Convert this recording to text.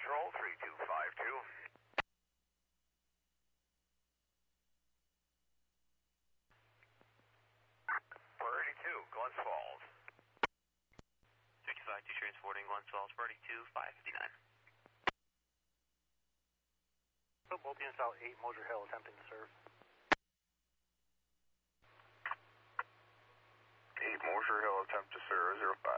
Control 3252. 482, Glens Falls. 352 transporting Glens Falls, 482, 559. Opium South 8, Mosier Hill, attempting to serve. 8 Mosier Hill, attempt to serve, 05.